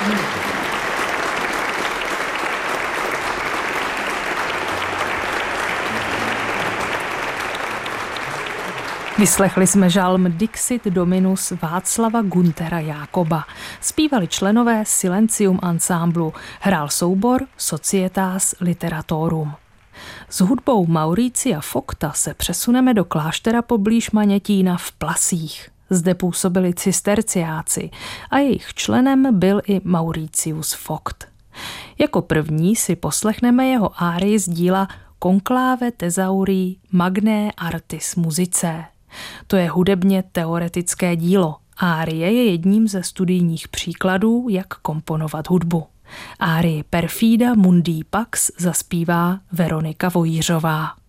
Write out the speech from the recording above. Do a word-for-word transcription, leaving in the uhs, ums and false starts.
Vyslechli jsme žalm Dixit Dominus Václava Günthera Jákoba. Zpívali členové Silencium Ensemble, hrál soubor Societas Literatorum. S hudbou Mauricia Vogta se přesuneme do kláštera poblíž Manětína v Plasích. Zde působili cisterciáci a jejich členem byl i Mauricius Vogt. Jako první si poslechneme jeho árii z díla Conclave Thesaurii Magnae Artis Musicae. To je hudebně teoretické dílo. Árie je jedním ze studijních příkladů, jak komponovat hudbu. Árii Perfida Mundi Pax zaspívá Veronika Vojířová.